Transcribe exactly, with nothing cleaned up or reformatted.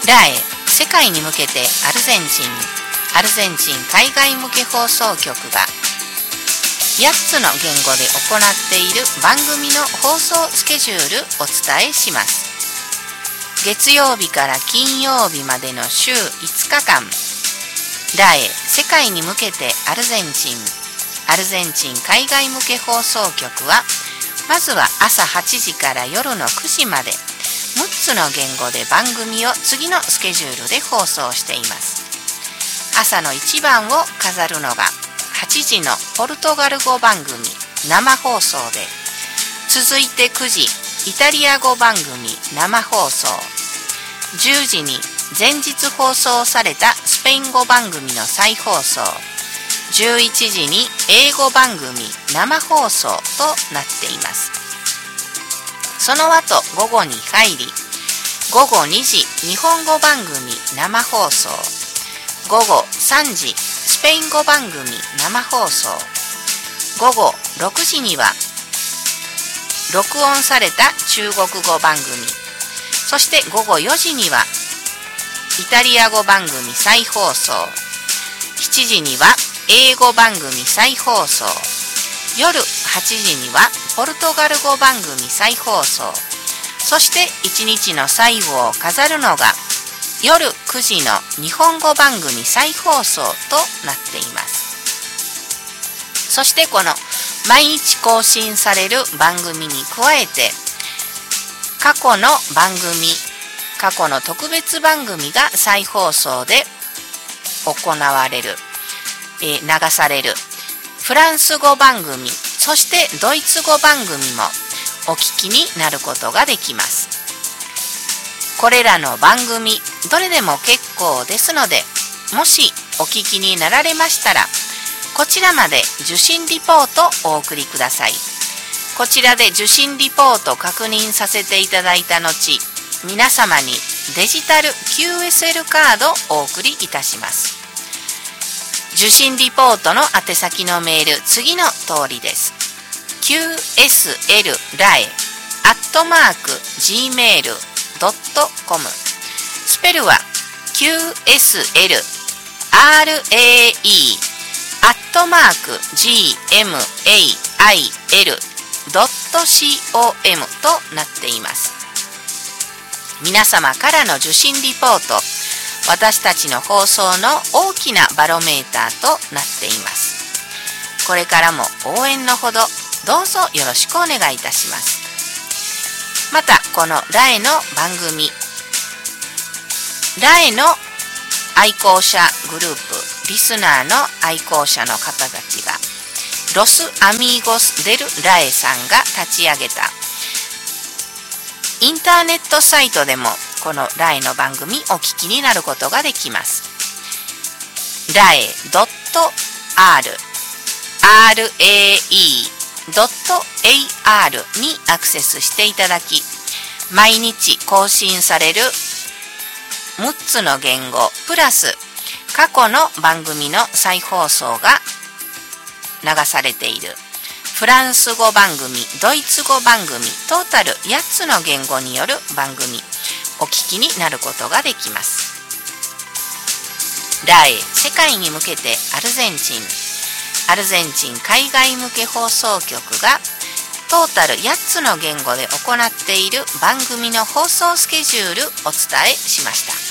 ラエ世界に向けてアルゼンチンアルゼンチン海外向け放送局がやっつの言語で行っている番組の放送スケジュールお伝えします。月曜日から金曜日までの週いつかかん、ラエ世界に向けてアルゼンチンアルゼンチン海外向け放送局は、まずは朝はちじから夜のくじまでむっつの言語で番組を次のスケジュールで放送しています。朝のいちばんを飾るのがはちじのポルトガル語番組生放送で、続いてくじイタリア語番組生放送、じゅうじに前日放送されたスペイン語番組の再放送、じゅういちじに英語番組生放送となっています。その後午後に入り、ごごにじ日本語番組生放送、ごごさんじスペイン語番組生放送、ごごろくじには録音された中国語番組、そしてごごよじにはイタリア語番組再放送、しちじには英語番組再放送、夜はちじにはポルトガル語番組再放送、そしていちにちの最後を飾るのが夜くじの日本語番組再放送となっています。そしてこの毎日更新される番組に加えて、過去の番組過去の特別番組が再放送で行われる、えー、流されるフランス語番組、そしてドイツ語番組もお聞きになることができます。これらの番組どれでも結構ですので、もしお聞きになられましたら、こちらまで受信リポートお送りください。こちらで受信リポート確認させていただいた後、皆様にデジタル キューエスエル カードをお送りいたします。受信リポートの宛先のメール、次の通りです。キューエスエル ラエ アットマーク ジーメール ドットコム、 スペルは キューエスエル アール エー イー アットマーク ジーエムエーアイエル ドットコム となっています。皆様からの受信リポート、私たちの放送の大きなバロメーターとなっています。これからも応援のほどどうぞよろしくお願いいたします。またこのラエの番組、ラエの愛好者グループ、リスナーの愛好者の方たちが、ロスアミーゴスデルラエさんが立ち上げたインターネットサイトでもこのラエの番組お聞きになることができます。ラエ ドットアール アールエーイー ドットエーアール にアクセスしていただき、毎日更新されるむっつの言語プラス過去の番組の再放送が流されているフランス語番組、ドイツ語番組、トータルやっつの言語による番組お聞きになることができます。ラエ世界に向けてアルゼンチンアルゼンチン海外向け放送局がトータルやっつの言語で行っている番組の放送スケジュールお伝えしました。